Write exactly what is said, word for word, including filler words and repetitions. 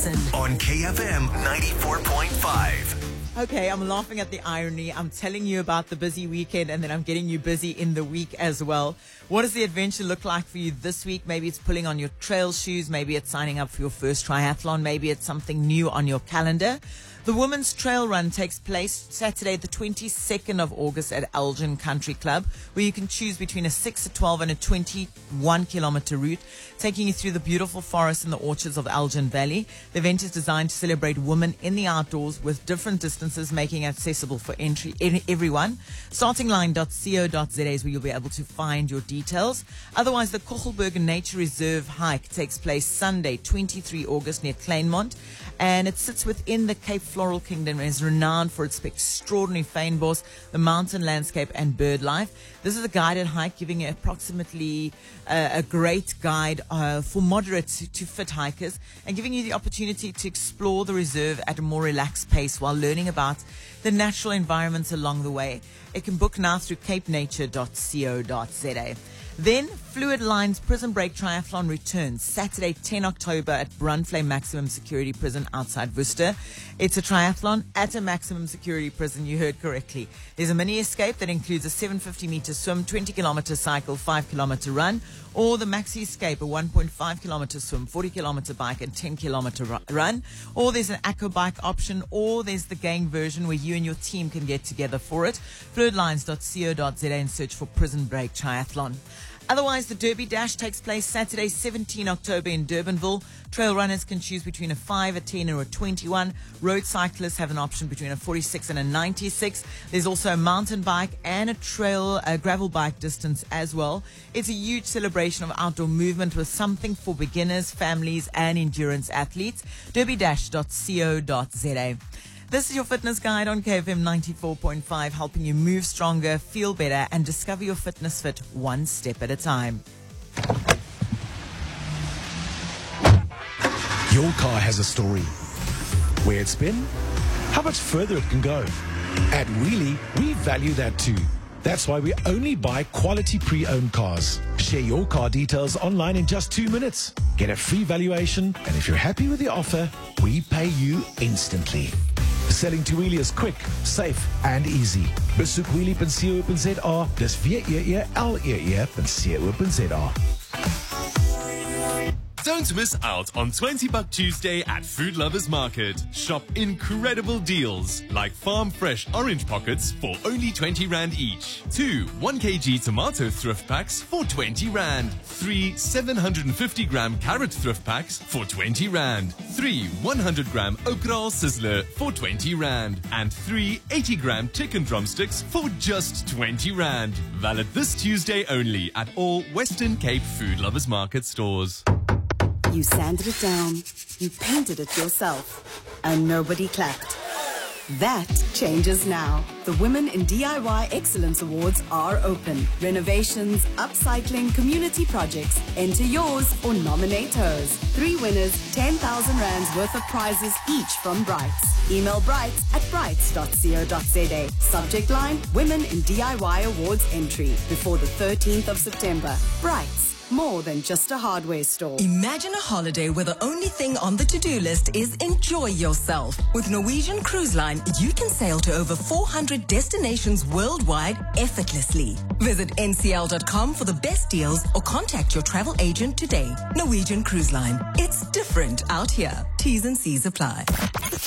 Listen on K F M ninety-four point five. Okay, I'm laughing at the irony. I'm telling you about the busy weekend and then I'm getting you busy in the week as well. What does the adventure look like for you this week? Maybe it's pulling on your trail shoes. Maybe it's signing up for your first triathlon. Maybe it's something new on your calendar. The Women's Trail Run takes place Saturday, the twenty-second of August at Elgin Country Club, where you can choose between a six, a twelve and a twenty-one kilometer route, taking you through the beautiful forests and the orchards of Elgin Valley. The event is designed to celebrate women in the outdoors with different distances, making it accessible for entry everyone. starting line dot co dot za is where you'll be able to find your details. Otherwise, the Kogelberg Nature Reserve hike takes place Sunday, twenty-third of August near Kleinmond, and it sits within the Cape Floral Kingdom and is renowned for its extraordinary fynbos, the mountain landscape and bird life. This is a guided hike giving you approximately uh, a great guide uh, for moderate to, to fit hikers and giving you the opportunity to explore the reserve at a more relaxed pace while learning about the natural environments along the way. It can book now through cape nature dot co dot za. Then, Fluid Lines Prison Break Triathlon returns Saturday, tenth of October at Brunflame Maximum Security Prison outside Worcester. It's a triathlon at a maximum security prison, you heard correctly. There's a mini escape that includes a seven hundred fifty meter swim, twenty kilometer cycle, five kilometer run, or the maxi escape, a one point five kilometer swim, forty kilometer bike and ten kilometer run. Or there's an aqua bike option, or there's the gang version where you and your team can get together for it. fluid lines dot co dot za and search for Prison Break Triathlon. Otherwise, the Derby Dash takes place Saturday, seventeenth of October in Durbanville. Trail runners can choose between a five, a ten or a twenty-one. Road cyclists have an option between a forty-six and a ninety-six. There's also a mountain bike and a trail, a gravel bike distance as well. It's a huge celebration of outdoor movement with something for beginners, families and endurance athletes. derby dash dot co dot za. This is your fitness guide on K F M ninety-four point five, helping you move stronger, feel better, and discover your fitness fit one step at a time. Your car has a story. Where it's been, how much further it can go. At Wheelie, we value that too. That's why we only buy quality pre-owned cars. Share your car details online in just two minutes. Get a free valuation, and if you're happy with the offer, we pay you instantly. Selling to Wheelie is quick, safe and easy. Besoek wheelie dot co dot za. Dis W E E L E E dot co dot za. Don't miss out on twenty buck Tuesday at Food Lovers Market. Shop incredible deals like farm fresh orange pockets for only twenty rand each. Two one kilogram tomato thrift packs for twenty rand. Three seven hundred fifty gram carrot thrift packs for twenty rand. Three one hundred gram okra sizzler for twenty rand. And three eighty gram chicken drumsticks for just twenty rand. Valid this Tuesday only at all Western Cape Food Lovers Market stores. You sanded it down, you painted it yourself, and nobody clapped. That changes now. The Women in D I Y Excellence Awards are open. Renovations, upcycling, community projects. Enter yours or nominate hers. Three winners, ten thousand rands worth of prizes each from Brights. Email brights at brights dot co dot za. Subject line, Women in D I Y Awards entry before the thirteenth of September. Brights. More than just a hardware store. Imagine a holiday where the only thing on the to-do list is enjoy yourself. With Norwegian Cruise Line, you can sail to over four hundred destinations worldwide effortlessly. Visit N C L dot com for the best deals or contact your travel agent today. Norwegian Cruise Line. It's different out here. T's and C's apply.